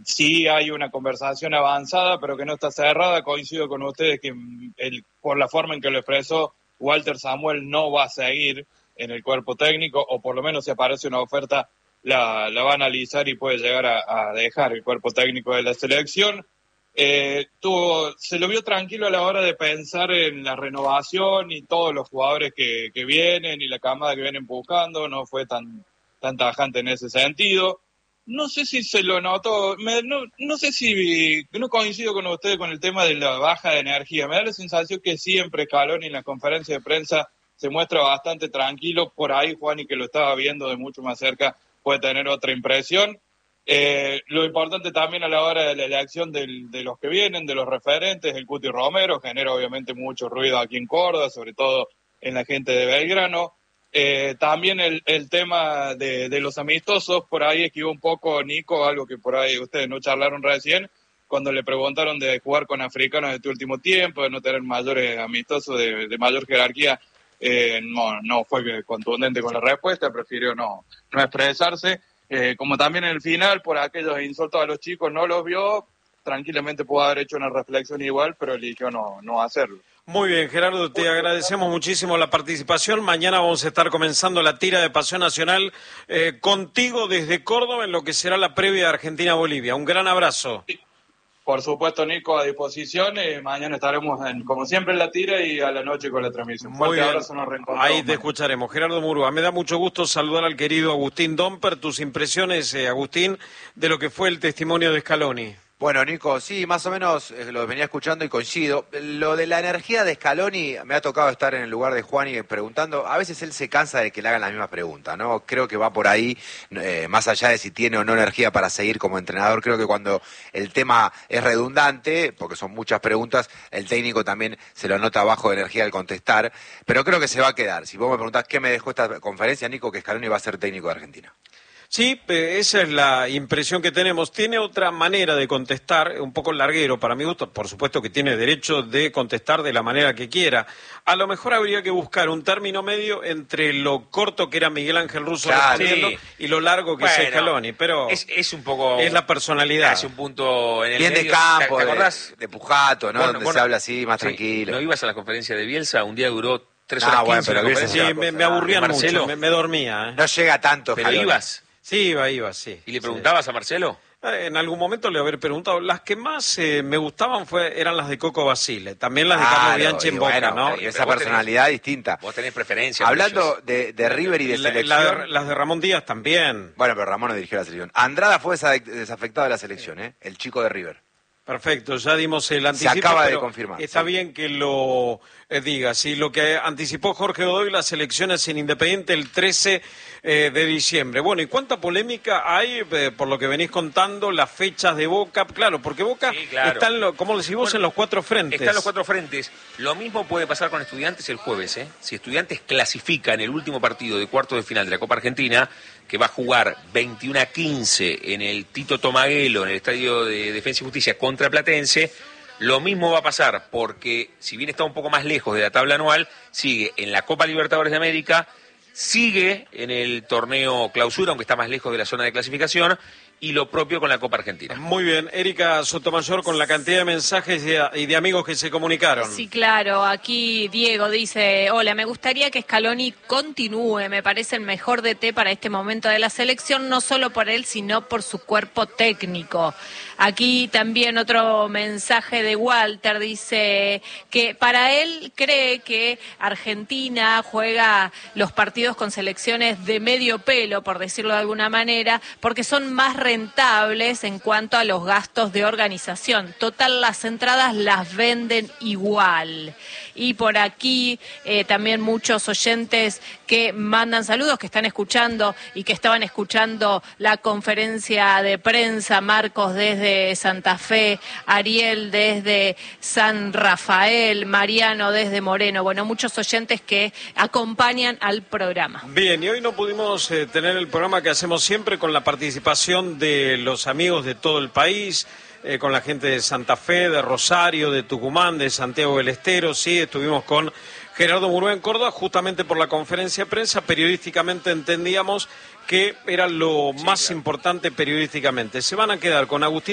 sí hay una conversación avanzada, pero que no está cerrada. Coincido con ustedes que por la forma en que lo expresó, Walter Samuel no va a seguir en el cuerpo técnico, o por lo menos si aparece una oferta, la va a analizar y puede llegar a dejar el cuerpo técnico de la selección. Se lo vio tranquilo a la hora de pensar en la renovación y todos los jugadores que vienen y la camada que vienen buscando, no fue tan tajante en ese sentido. No sé si se lo notó, no sé si, no coincido con ustedes con el tema de la baja de energía. Me da la sensación que siempre Scaloni en la conferencia de prensa se muestra bastante tranquilo. Por ahí Juani, que lo estaba viendo de mucho más cerca, puede tener otra impresión. Lo importante también a la hora de la elección de los que vienen, de los referentes, el Cuti Romero, genera obviamente mucho ruido aquí en Córdoba, sobre todo en la gente de Belgrano. También el tema de los amistosos, por ahí esquivó un poco Nico, algo que por ahí ustedes no charlaron recién, cuando le preguntaron de jugar con africanos en este último tiempo, de no tener mayores amistosos de mayor jerarquía. No fue contundente con la respuesta, prefirió no expresarse. Como también en el final, por aquellos insultos a los chicos, no los vio, tranquilamente pudo haber hecho una reflexión igual, pero eligió no hacerlo. Muy bien, Gerardo, te agradecemos muchísimo la participación. Mañana vamos a estar comenzando la tira de Pasión Nacional contigo desde Córdoba en lo que será la previa de Argentina-Bolivia. Un gran abrazo. Sí. Por supuesto, Nico, a disposición. Mañana estaremos, como siempre, en la tira y a la noche con la transmisión. Muy bien. Abrazo, nos reencontramos. Ahí te escucharemos. Gerardo Murúa, me da mucho gusto saludar al querido Agustín Domper. Tus impresiones, Agustín, de lo que fue el testimonio de Scaloni. Bueno, Nico, sí, más o menos lo venía escuchando y coincido. Lo de la energía de Scaloni, me ha tocado estar en el lugar de Juani preguntando. A veces él se cansa de que le hagan la misma pregunta, ¿no? Creo que va por ahí, más allá de si tiene o no energía para seguir como entrenador. Creo que cuando el tema es redundante, porque son muchas preguntas, el técnico también se lo nota bajo de energía al contestar. Pero creo que se va a quedar. Si vos me preguntás qué me dejó esta conferencia, Nico, que Scaloni va a ser técnico de Argentina. Sí, esa es la impresión que tenemos. Tiene otra manera de contestar, un poco larguero para mi gusto. Por supuesto que tiene derecho de contestar de la manera que quiera. A lo mejor habría que buscar un término medio entre lo corto que era Miguel Ángel Russo respondiendo y lo largo que es Scaloni. Pero es un poco... Es la personalidad. Es un punto en el bien medio. De campo, ¿Te acordás? De Pujato, ¿no? Donde se habla así, más tranquilo. ¿No ibas a la conferencia de Bielsa? Un día duró 3 horas 15. Bueno, pero conferencia. Sí, me aburrían mucho, me dormía. No llega tanto, ¿Pero Scaloni. ibas? Sí, iba, sí. ¿Y le preguntabas a Marcelo? En algún momento le haber preguntado. Las que más me gustaban eran las de Coco Basile, también las de Carlos Bianchi en Boca, ¿no? Y esa personalidad distinta. Vos tenés preferencia. Hablando de River y de selección. Las de Ramón Díaz también. Bueno, pero Ramón no dirigió la selección. Andrada fue desafectado de la selección, el chico de River. Perfecto, ya dimos el anticipo. Se acaba de confirmar. Está bien que lo diga. Sí, lo que anticipó Jorge Godoy, las elecciones en Independiente el 13 de diciembre. Bueno, ¿y cuánta polémica hay, por lo que venís contando, las fechas de Boca? Claro, porque Boca está, como decís vos, en los 4 frentes. Está en los 4 frentes. Lo mismo puede pasar con Estudiantes el jueves, ¿eh? Si Estudiantes clasifica en el último partido de cuartos de final de la Copa Argentina, que va a jugar 21-15 en el Tito Tomaguelo, en el Estadio de Defensa y Justicia contra Platense, lo mismo va a pasar, porque si bien está un poco más lejos de la tabla anual, sigue en la Copa Libertadores de América, sigue en el torneo clausura, aunque está más lejos de la zona de clasificación, y lo propio con la Copa Argentina. Muy bien, Erika Sotomayor, con la cantidad de mensajes y de amigos que se comunicaron. Sí, claro, aquí Diego dice, hola, me gustaría que Scaloni continúe, me parece el mejor DT para este momento de la selección, no solo por él, sino por su cuerpo técnico. Aquí también otro mensaje de Walter, dice que para él cree que Argentina juega los partidos con selecciones de medio pelo, por decirlo de alguna manera, porque son más rentables en cuanto a los gastos de organización. Total, las entradas las venden igual. Y por aquí también muchos oyentes que mandan saludos, que están escuchando y que estaban escuchando la conferencia de prensa. Marcos desde Santa Fe, Ariel desde San Rafael, Mariano desde Moreno. Bueno, muchos oyentes que acompañan al programa. Bien, y hoy no pudimos tener el programa que hacemos siempre con la participación de los amigos de todo el país, con la gente de Santa Fe, de Rosario, de Tucumán, de Santiago del Estero. Sí, estuvimos con Gerardo Murúa en Córdoba, justamente por la conferencia de prensa. Periodísticamente entendíamos que era lo más importante periodísticamente. Se van a quedar con Agustín